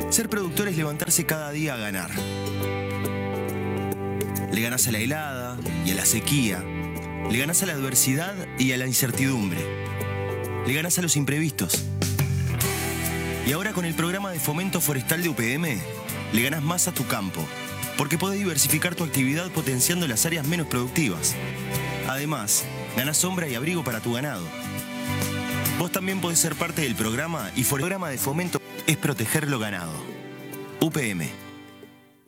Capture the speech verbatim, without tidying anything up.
Ser productor es levantarse cada día a ganar. Le ganás a la helada y a la sequía. Le ganás a la adversidad y a la incertidumbre. Le ganás a los imprevistos. Y ahora con el programa de fomento forestal de U P M, le ganás más a tu campo, porque podés diversificar tu actividad potenciando las áreas menos productivas. Además, ganás sombra y abrigo para tu ganado. Vos también podés ser parte del programa y el programa de fomento es proteger lo ganado. U P M.